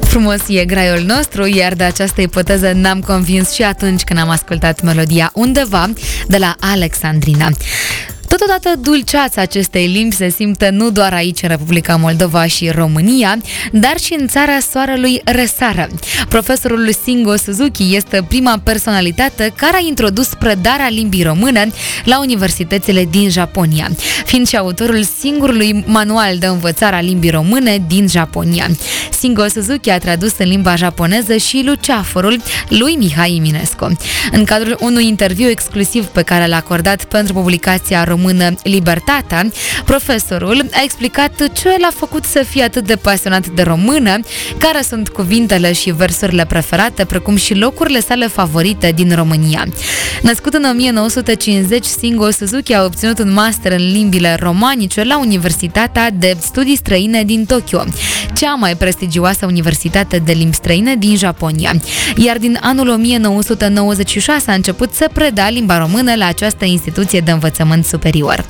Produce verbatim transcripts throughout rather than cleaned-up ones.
Frumos e graiul nostru, iar de această ipoteză n-am convins și atunci când am ascultat melodia Undeva de la Alexandrina. Totodată, dulceața acestei limbi se simte nu doar aici, în Republica Moldova și România, dar și în țara soarelui răsară. Profesorul Shingo Suzuki este prima personalitate care a introdus predarea limbii române la universitățile din Japonia, fiind și autorul singurului manual de învățare a limbii române din Japonia. Shingo Suzuki a tradus în limba japoneză și Luceafărul lui Mihai Eminescu. În cadrul unui interviu exclusiv pe care l-a acordat pentru publicația română Libertatea, profesorul a explicat ce l-a făcut să fie atât de pasionat de română, care sunt cuvintele și versurile preferate, precum și locurile sale favorite din România. Născut în o mie nouă sute cincizeci, Shingo Suzuki a obținut un master în limbile romanice la Universitatea de Studii Străine din Tokyo, cea mai prestigioasă universitate de limbi străine din Japonia. Iar din anul o mie nouă sute nouăzeci și șase a început să preda limba română la această instituție de învățământ superior.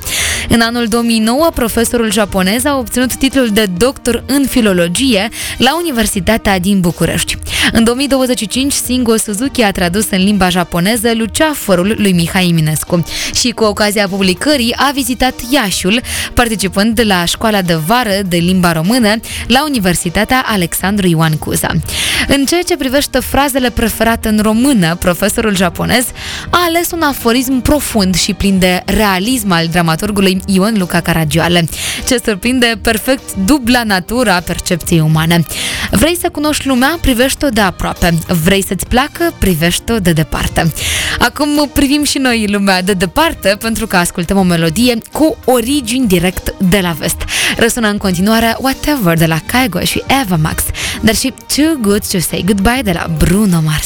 În anul două mii nouă, profesorul japonez a obținut titlul de doctor în filologie la Universitatea din București. În două mii douăzeci și cinci, Shingo Suzuki a tradus în limba japoneză Luceafărul lui Mihai Eminescu și cu ocazia publicării a vizitat Iașiul, participând la școala de vară de limba română la Universitatea Alexandru Ioan Cuza. În ceea ce privește frazele preferate în română, profesorul japonez a ales un aforism profund și plin de realism al dramaturgului Ion Luca Caragioale, ce surprinde perfect dubla natura percepției umane. Vrei să cunoști lumea? Privește-o de aproape. Vrei să-ți placă? Privește-o de departe. Acum privim și noi lumea de departe, pentru că ascultăm o melodie cu origini direct de la vest. Răsună în continuare Whatever de la Kygo și Eva Max, dar și Too Good to Say Goodbye de la Bruno Mars.